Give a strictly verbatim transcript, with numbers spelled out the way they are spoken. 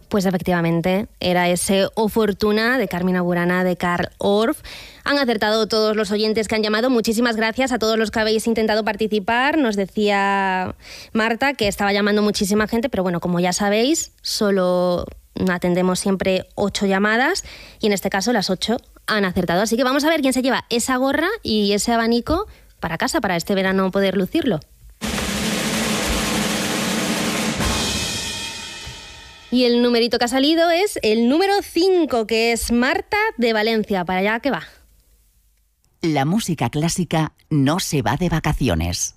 Pues efectivamente, era ese O Fortuna de Carmina Burana, de Carl Orff. Han acertado todos los oyentes que han llamado. Muchísimas gracias a todos los que habéis intentado participar. Nos decía Marta que estaba llamando muchísima gente, pero bueno, como ya sabéis, solo atendemos siempre ocho llamadas y en este caso las ocho han acertado. Así que vamos a ver quién se lleva esa gorra y ese abanico para casa, para este verano poder lucirlo. Y el numerito que ha salido es el número cinco, que es Marta de Valencia. ¿Para allá qué va? La música clásica no se va de vacaciones.